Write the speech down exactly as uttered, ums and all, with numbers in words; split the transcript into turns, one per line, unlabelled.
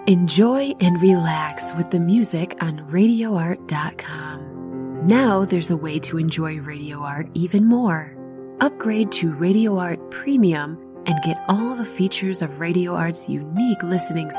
Enjoy and relax with the music on radio art dot com. Now there's a way to enjoy Radio Art even more. Upgrade to Radio Art Premium and get all the features of Radio Art's unique listening